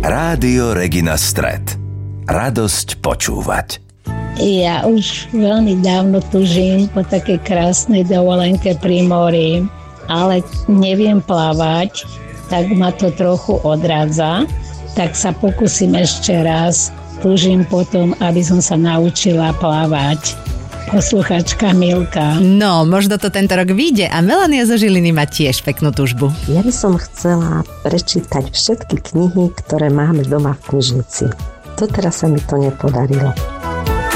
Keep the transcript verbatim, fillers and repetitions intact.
Rádio Regina Stret. Radosť počúvať. Ja už veľmi dávno tužím po takej krásnej dovolenke pri mori, ale neviem plávať, tak ma to trochu odrádza. Tak sa pokúsim ešte raz. Tužím potom, aby som sa naučila plávať. Posluchačka Milka. No, možno to tento rok vyjde a Melania zo Žiliny má tiež peknú tužbu. Ja by som chcela prečítať všetky knihy, ktoré máme doma v knižnici. Doteraz sa mi to nepodarilo.